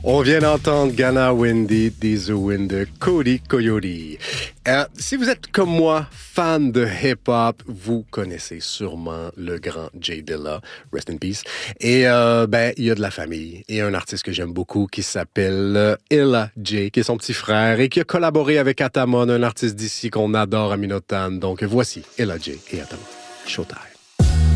On vient d'entendre Ghana Wendy, These Wind de Cody Coyote. Si vous êtes comme moi, fan de hip-hop, vous connaissez sûrement le grand Jay Dilla, rest in peace. Et il y a de la famille. Et un artiste que j'aime beaucoup qui s'appelle Illa J, qui est son petit frère et qui a collaboré avec Atamon, un artiste d'ici qu'on adore à Minotan. Donc voici Illa J et Atamon. Showtime.